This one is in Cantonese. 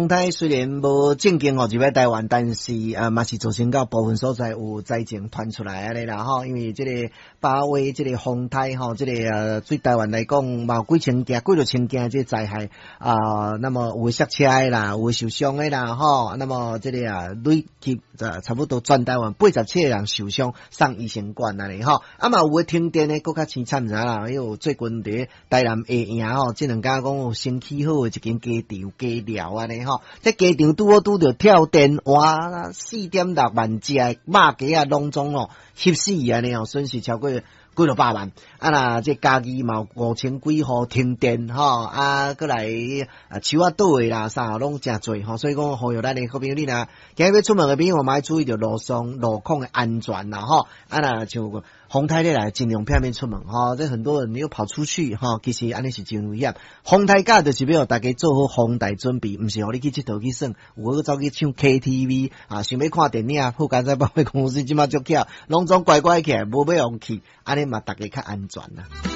风台虽然无正经入来台湾，但是嘛是造成到部分所在有灾情传出来安尼啦吼。因为这个八威这个风台吼，这个对台湾来讲嘛有几多千件这个灾害那么有塞车的啦，有受伤的啦吼。那么这个累计差不多全台湾87个人受伤，送医生馆安尼吼。嘛有的停电的更较凄惨啦，因为最近伫台南下营吼，这两家讲有新起好的一间鸡场鸡寮安尼吼。这鸡场拄好拄着跳电，哇！4.6万只肉鸡啊，拢总翕死安尼哦，损失超过几落百万。那这家己嘛5000几户停电过来树倒的啦，啥拢真多吼。所以讲，呼吁咱的好朋友你若今日要出门的朋友，嘛要注意着路况的安全啦吼。那像风台咧来尽量避免出门吼。这很多人又跑出去其实安尼是真危险。风台假就是要大家做好防台准备，毋是互你去佚佗去耍，有个走去唱 KTV 想要看电影，副驾驶保险公司即马足巧，拢总乖乖起来，无要用去，安尼嘛大家较安全啦。